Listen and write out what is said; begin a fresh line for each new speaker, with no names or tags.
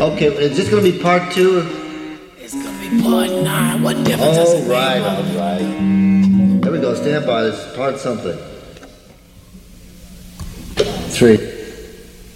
Okay, is this going to be part 2?
It's going to be part 9. What difference does it make?
All right. There we go. Stand by. This is part something. 3.